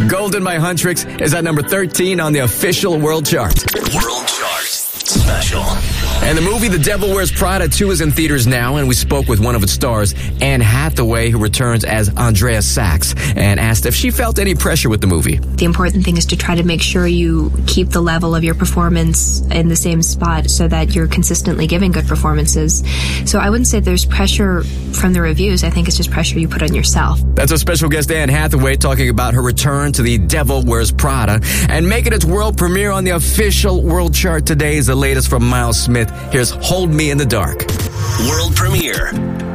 Golden by Huntrix is at number 13 on the official world chart. World Chart Special. And the movie The Devil Wears Prada 2 is in theaters now, and we spoke with one of its stars, Anne Hathaway, who returns as Andrea Sachs, and asked if she felt any pressure with the movie. The important thing is to try to make sure you keep the level of your performance in the same spot so that you're consistently giving good performances. So I wouldn't say there's pressure from the reviews. I think it's just pressure you put on yourself. That's our special guest, Anne Hathaway, talking about her return to The Devil Wears Prada, and making its world premiere on the official world chart today is the latest from Miles Smith. Here's Hold Me in the Dark. World premiere.